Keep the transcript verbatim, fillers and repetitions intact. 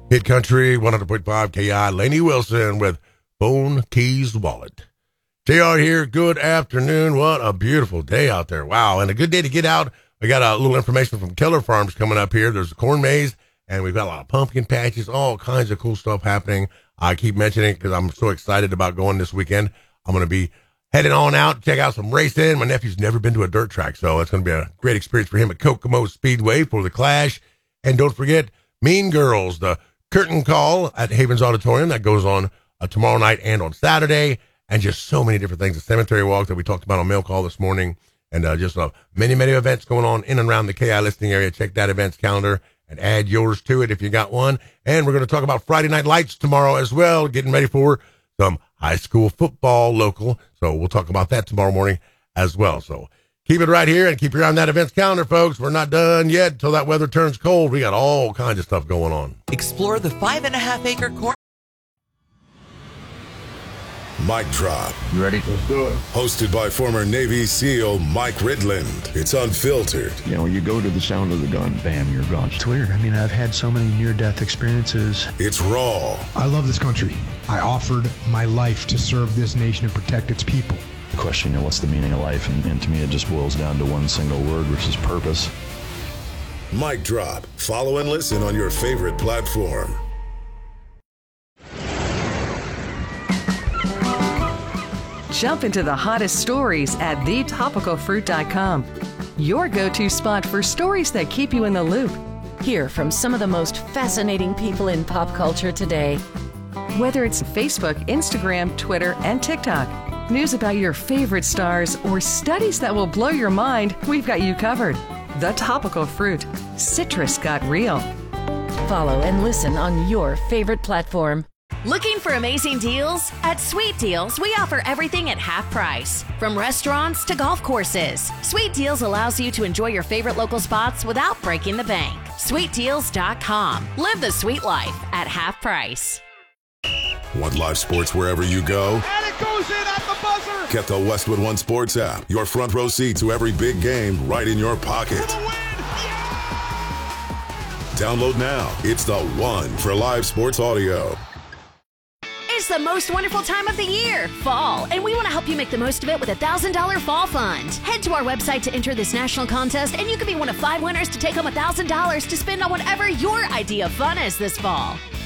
Hit Country, one hundred point five K I, Lainey Wilson with Phone Keys Wallet. J R here, good afternoon. What a beautiful day out there. Wow, and a good day to get out. We got a little information from Keller Farms coming up here. There's a corn maze, and we've got a lot of pumpkin patches, all kinds of cool stuff happening. I keep mentioning it because I'm so excited about going this weekend. I'm going to be heading on out, check out some racing. My nephew's never been to a dirt track, so it's going to be a great experience for him at Kokomo Speedway for the Clash. And don't forget, Mean Girls, the curtain call at Havens Auditorium. That goes on uh, tomorrow night and on Saturday. And just so many different things. The cemetery walk that we talked about on Mail Call this morning. And uh, just uh, many, many events going on in and around the K I listing area. Check that events calendar and add yours to it if you got one. And we're going to talk about Friday Night Lights tomorrow as well, getting ready for some high school football local. So we'll talk about that tomorrow morning as well. So keep it right here and keep your eye on that events calendar, folks. We're not done yet until that weather turns cold. We got all kinds of stuff going on. Explore the five and a half acre corn. Mic Drop. You ready? Let's do it. Hosted by former Navy SEAL Mike Ridland. It's unfiltered. You know, you go to the sound of the gun, bam, you're gone. It's weird. I mean, I've had so many near-death experiences. It's raw. I love this country. I offered my life to serve this nation and protect its people. The question, you know, what's the meaning of life? And, and to me, it just boils down to one single word, which is purpose. Mic Drop. Follow and listen on your favorite platform. Jump into the hottest stories at the topical fruit dot com. Your go-to spot for stories that keep you in the loop. Hear from some of the most fascinating people in pop culture today. Whether it's Facebook, Instagram, Twitter, and TikTok, news about your favorite stars, or studies that will blow your mind, we've got you covered. The Topical Fruit. Citrus got real. Follow and listen on your favorite platform. Looking for amazing deals? At Sweet Deals, we offer everything at half price. From restaurants to golf courses, Sweet Deals allows you to enjoy your favorite local spots without breaking the bank. sweet deals dot com. Live the sweet life at half price. Want live sports wherever you go? And it goes in at the buzzer! Get the Westwood One Sports app. Your front row seat to every big game right in your pocket. For the win! Yeah! Download now. It's the one for live sports audio. It's the most wonderful time of the year, fall, and we want to help you make the most of it with a one thousand dollars Fall Fund. Head to our website to enter this national contest, and you could be one of five winners to take home one thousand dollars to spend on whatever your idea of fun is this fall.